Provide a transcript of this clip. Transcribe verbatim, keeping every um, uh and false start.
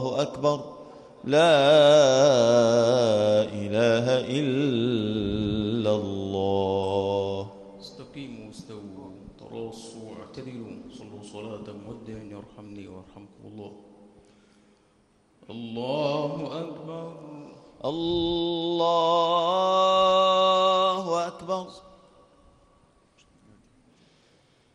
أكبر لا إله إلا الله. استقيموا استووا تراصوا اعتدلوا صلوا صلاة مودع يرحمني ويرحمكم الله. الله أكبر الله